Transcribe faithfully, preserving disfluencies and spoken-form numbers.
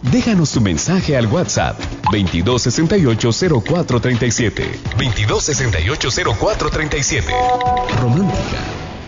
Déjanos tu mensaje al WhatsApp veintidós sesenta y ocho cero cuatro treinta y siete. veintidós sesenta y ocho cero cuatro treinta y siete. Romántica